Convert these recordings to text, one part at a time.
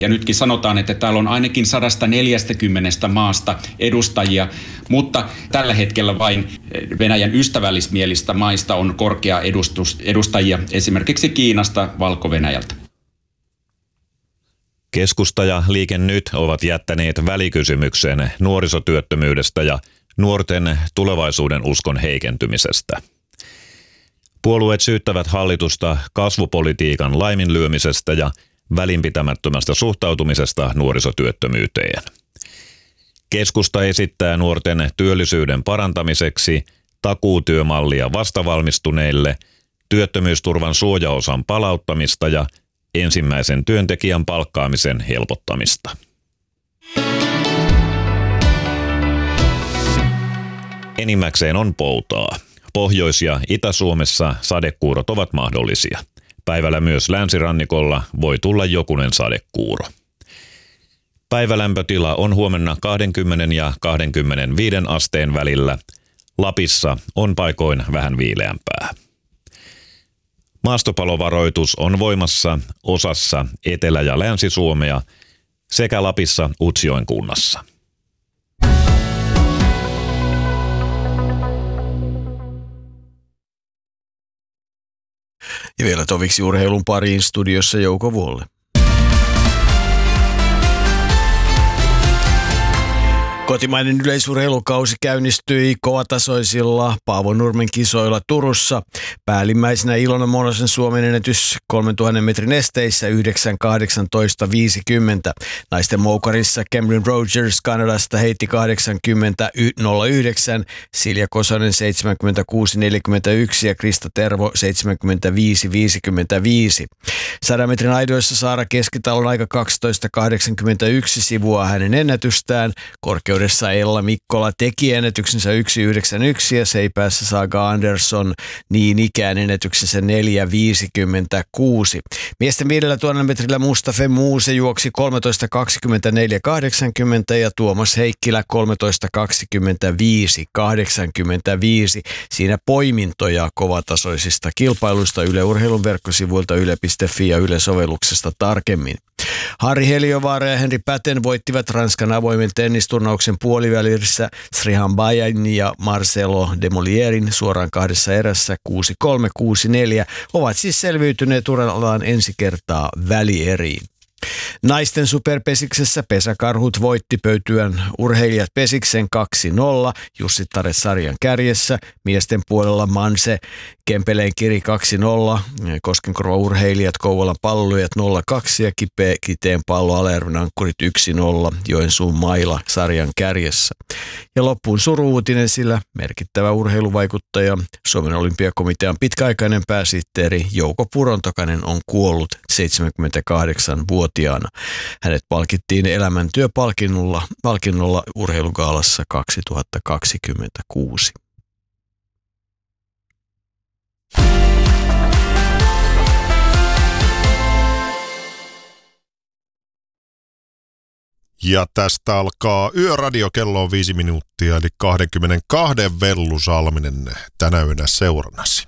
Ja nytkin sanotaan, että täällä on ainakin 140 maasta edustajia, mutta tällä hetkellä vain Venäjän ystävällismielistä maista on korkea edustajia, esimerkiksi Kiinasta, Valko-Venäjältä. Keskusta ja Liike Nyt ovat jättäneet välikysymyksen nuorisotyöttömyydestä ja nuorten tulevaisuuden uskon heikentymisestä. Puolueet syyttävät hallitusta kasvupolitiikan laiminlyömisestä ja välinpitämättömästä suhtautumisesta nuorisotyöttömyyteen. Keskusta esittää nuorten työllisyyden parantamiseksi takuutyömallia vastavalmistuneille, työttömyysturvan suojaosan palauttamista ja ensimmäisen työntekijän palkkaamisen helpottamista. Enimmäkseen on poutaa. Pohjois- ja Itä-Suomessa sadekuurot ovat mahdollisia. Päivällä myös länsirannikolla voi tulla jokunen sadekuuro. Päivälämpötila on huomenna 20 ja 25 asteen välillä. Lapissa on paikoin vähän viileämpää. Maastopalovaroitus on voimassa osassa Etelä- ja Länsi-Suomea sekä Lapissa Utsjoen kunnassa. Ja vielä toviksi urheilun pariin studiossa Jouko Vuolle. Kotimainen yleisurheilukausi käynnistyi kovatasoisilla Paavo Nurmen kisoilla Turussa. Päällimmäisenä Ilona Monosen Suomen ennätys 3000 metrin esteissä 9.18.50. Naisten moukarissa Cameron Rogers Kanadasta heitti 80.09, Silja Kosonen 76.41 ja Krista Tervo 75.55. 100 metrin aidoissa Saara Keskitalon aika 12.81 sivua hänen ennätystään. Korkeudessa Ella Mikkola teki ennätyksensä 1.91 ja seipäässä Saga Andersson niin ikään ennätyksensä 4.56. Miesten 5000 metrillä Mustafa Muuse juoksi 13.24.80 ja Tuomas Heikkilä 13.25.85. Siinä poimintoja kovatasoisista kilpailuista Yle Urheilun verkkosivuilta yle.fi ja Yle-sovelluksesta tarkemmin. Harri Heliovaara ja Henri Päten voittivat Ranskan avoimen tennisturnauksen puolivälissä Srihan Bajan ja Marcelo Demolierin suoraan kahdessa erässä 6-3, 6-4, ovat siis selviytyneet urallaan ensi kertaa välieriin. Naisten superpesiksessä Pesäkarhut voitti Pöytyän urheilijat Pesiksen 2-0, Jussi Tare sarjan kärjessä. Miesten puolella Manse Kempeleen Kiri 2-0, Koskenkorva urheilijat Kouvolan Pallolyöjät 0-2 ja Kiteen Pallo Alajärven Ankkurit 1-0, Joensuun Maila sarjan kärjessä. Ja loppuun suru-uutinen, sillä merkittävä urheiluvaikuttaja, Suomen olympiakomitean pitkäaikainen pääsihteeri Jouko Purontokainen on kuollut 78-vuotiaana. Hänet palkittiin elämäntyöpalkinnolla urheilugaalassa 2026. Ja tästä alkaa Yöradio, kello on 5 minuuttia, eli 22 Vellu Salminen tänä yönä seurannasi.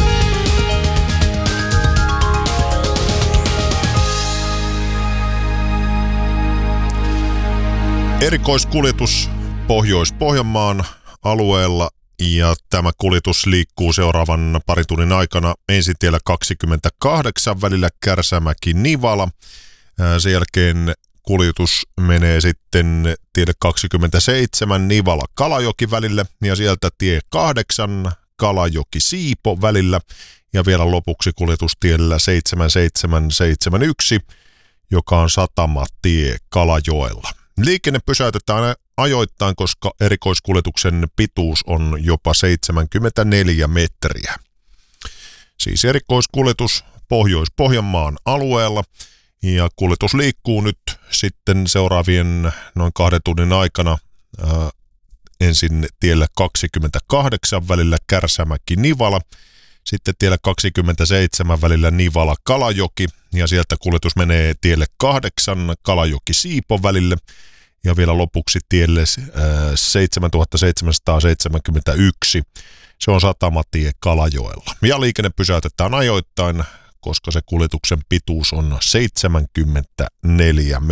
Erikoiskuljetus Pohjois-Pohjanmaan alueella ja tämä kuljetus liikkuu seuraavan parin tunnin aikana ensin tiellä 28 välillä Kärsämäki-Nivala. Sen jälkeen kuljetus menee sitten tielle 27 Nivala-Kalajoki välille ja sieltä tie 8 Kalajoki-Siipo välillä ja vielä lopuksi kuljetus tiellä 7771, joka on satamatie Kalajoella. Liikenne pysäytetään ajoittain, koska erikoiskuljetuksen pituus on jopa 74 metriä. Siis erikoiskuljetus Pohjois-Pohjanmaan alueella. Ja kuljetus liikkuu nyt sitten seuraavien noin 2 tunnin aikana ensin tiellä 28 välillä Kärsämäki-Nivala, sitten tiellä 27 välillä Nivala-Kalajoki ja sieltä kuljetus menee tielle 8 Kalajoki-Siipo välille ja vielä lopuksi tielle 7771. Se on satamatie Kalajoella. Ja liikenne pysäytetään ajoittain, koska se kuljetuksen pituus on 74 metriä.